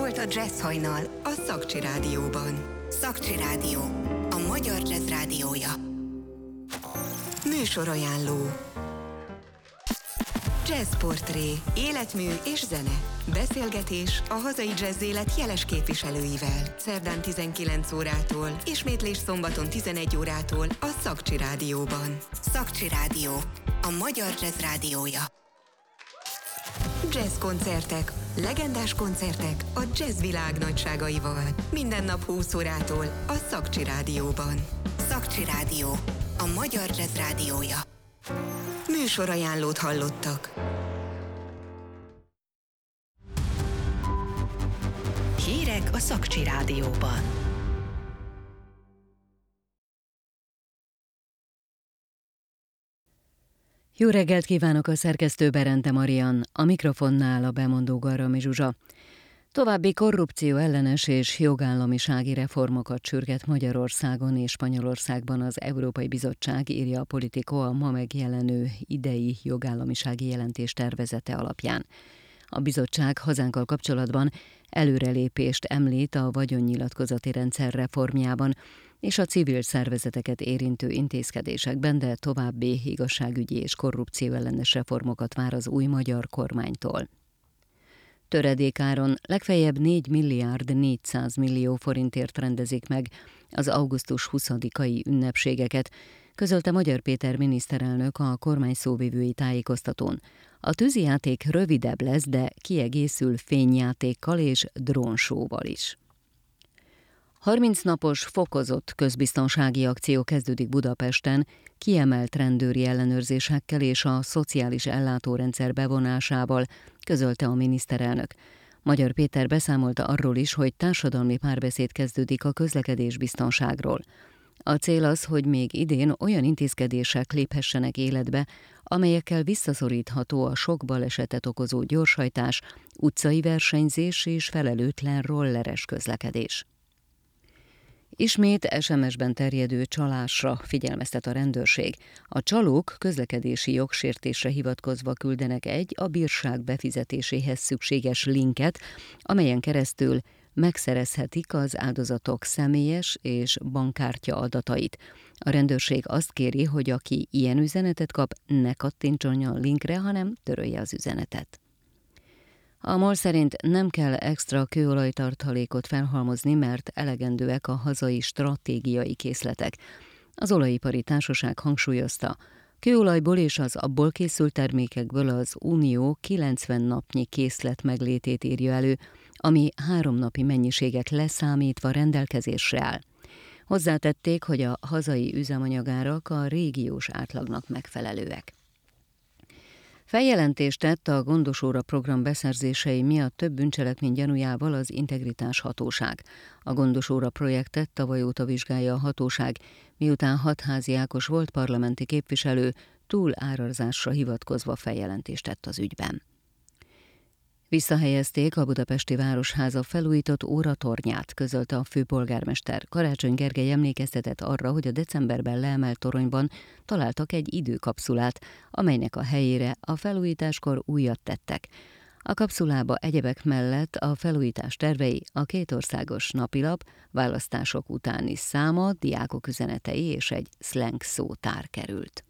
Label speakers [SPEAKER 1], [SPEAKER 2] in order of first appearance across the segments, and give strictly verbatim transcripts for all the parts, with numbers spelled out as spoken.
[SPEAKER 1] volt a Jazz Hajnal a Szakcsi Rádióban. Szakcsi Rádió, a magyar jazz rádiója. Műsorajánló. Jazzportré, életmű és zene. Beszélgetés a hazai jazz élet jeles képviselőivel. Szerdán tizenkilenc órától, ismétlés szombaton tizenegy órától a Szakcsi Rádióban. Szakcsi Rádió, a magyar jazz rádiója. Jazz koncertek, legendás koncertek a jazz világ nagyságaival. Minden nap húsz órától a Szakcsi Rádióban. Szakcsi Rádió, a magyar jazz rádiója. Műsorajánlót hallottak. Hírek a Szakcsi Rádióban.
[SPEAKER 2] Jó reggelt kívánok, a szerkesztő Berente Marian, a mikrofonnál a bemondó Garrami Zsuzsa. További korrupció ellenes és jogállamisági reformokat sürget Magyarországon és Spanyolországban az Európai Bizottság, írja a Politico a ma megjelenő idei jogállamisági jelentés tervezete alapján. A bizottság hazánkkal kapcsolatban előrelépést említ a vagyonnyilatkozati rendszer reformjában és a civil szervezeteket érintő intézkedésekben, de további igazságügyi és korrupció ellenes reformokat vár az új magyar kormánytól. Töredékáron legfeljebb négy milliárd négyszáz millió forintért rendezik meg az augusztus huszadikai ünnepségeket, közölte Magyar Péter miniszterelnök a kormány szóvivői tájékoztatón. A tűzijáték rövidebb lesz, de kiegészül fényjátékkal és drónsóval is. harminc napos fokozott közbiztonsági akció kezdődik Budapesten, kiemelt rendőri ellenőrzésekkel és a szociális ellátórendszer bevonásával, közölte a miniszterelnök. Magyar Péter beszámolta arról is, hogy társadalmi párbeszéd kezdődik a közlekedésbiztonságról. A cél az, hogy még idén olyan intézkedések léphessenek életbe, amelyekkel visszaszorítható a sok balesetet okozó gyorshajtás, utcai versenyzés és felelőtlen rolleres közlekedés. Ismét es em es-ben terjedő csalásra figyelmeztet a rendőrség. A csalók közlekedési jogsértésre hivatkozva küldenek egy a bírság befizetéséhez szükséges linket, amelyen keresztül megszerezhetik az áldozatok személyes és bankkártya adatait. A rendőrség azt kéri, hogy aki ilyen üzenetet kap, ne kattintson a linkre, hanem törölje az üzenetet. A MOL szerint nem kell extra kőolajtartalékot felhalmozni, mert elegendőek a hazai stratégiai készletek. Az olajipari társaság hangsúlyozta, kőolajból és az abból készült termékekből az Unió kilencven napnyi készlet meglétét írja elő, ami három napi mennyiséget leszámítva rendelkezésre áll. Hozzátették, hogy a hazai üzemanyagárak a régiós átlagnak megfelelőek. Feljelentést tett a Gondosóra program beszerzései miatt több bűncselekmény gyanújával az Integritás Hatóság. A Gondosóra projektet tavaly óta vizsgálja a hatóság, miután Hatházi Ákos volt parlamenti képviselő túlárazásra hivatkozva feljelentést tett az ügyben. Visszahelyezték a budapesti Városháza felújított óratornyát, közölte a főpolgármester. Karácsony Gergely emlékeztetett arra, hogy a decemberben leemelt toronyban találtak egy időkapszulát, amelynek a helyére a felújításkor újat tettek. A kapszulába egyebek mellett a felújítás tervei, a kétországos napilap, választások utáni száma, diákok üzenetei és egy szleng szótár került.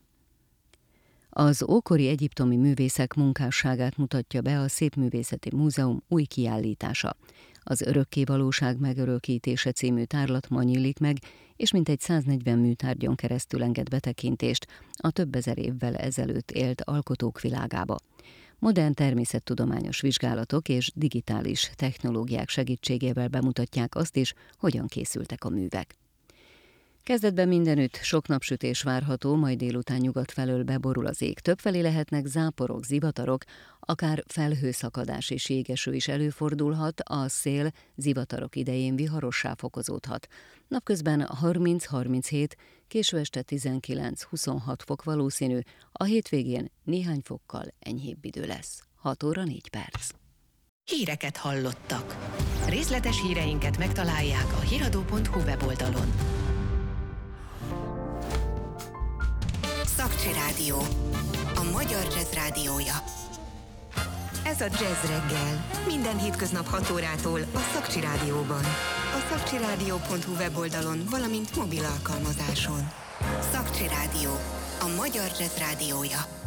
[SPEAKER 2] Az ókori egyiptomi művészek munkásságát mutatja be a Szépművészeti Múzeum új kiállítása. Az Örökké valóság megörökítése című tárlat ma nyílik meg, és mintegy száznegyven műtárgyon keresztül enged betekintést a több ezer évvel ezelőtt élt alkotók világába. Modern természettudományos vizsgálatok és digitális technológiák segítségével bemutatják azt is, hogyan készültek a művek. Kezdetben mindenütt sok napsütés várható, majd délután nyugat felől beborul az ég. Többfelé lehetnek záporok, zivatarok, akár felhőszakadás és jégeső is előfordulhat, a szél zivatarok idején viharossá fokozódhat. Napközben harminc-harminchét, késő este tizenkilenc-huszonhat fok valószínű, a hétvégén néhány fokkal enyhébb idő lesz. hat óra négy perc.
[SPEAKER 1] Híreket hallottak. Részletes híreinket megtalálják a hiradó pont hu weboldalon. Szakcsi Rádió, a magyar jazz rádiója. Ez a Jazz Reggel. Minden hétköznap hat órától a Szakcsi Rádióban. A szakcsirádió pont hu weboldalon, valamint mobil alkalmazáson. Szakcsi Rádió. A magyar jazz rádiója.